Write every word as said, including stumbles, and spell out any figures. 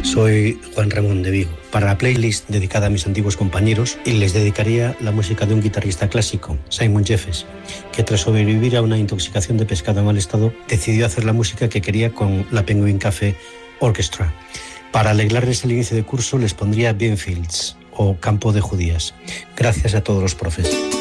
Soy Juan Ramón de Vigo. Para la playlist dedicada a mis antiguos compañeros, y les dedicaría la música de un guitarrista clásico, Simon Jeffes, que tras sobrevivir a una intoxicación de pescado en mal estado, decidió hacer la música que quería con la Penguin Cafe Orchestra. Para alegrarles el inicio de curso les pondría Beanfields o Campo de Judías. Gracias a todos los profes.